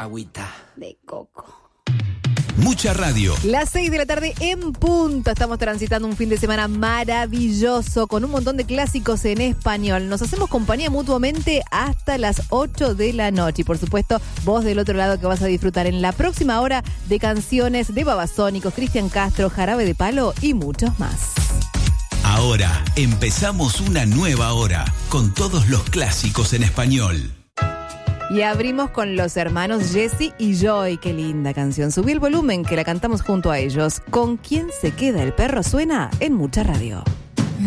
Agüita de coco. Mucha radio. Las 6 de la tarde en punto. Estamos transitando un fin de semana maravilloso con un montón de clásicos en español. Nos hacemos compañía mutuamente hasta las 8 de la noche. Y por supuesto, vos del otro lado que vas a disfrutar en la próxima hora de canciones de Babasónicos, Cristian Castro, Jarabe de Palo y muchos más. Ahora empezamos una nueva hora con todos los clásicos en español. Y abrimos con los hermanos Jesse y Joy. Qué linda canción. Subí el volumen que la cantamos junto a ellos. ¿Con quién se queda el perro? Suena en Mucha Radio.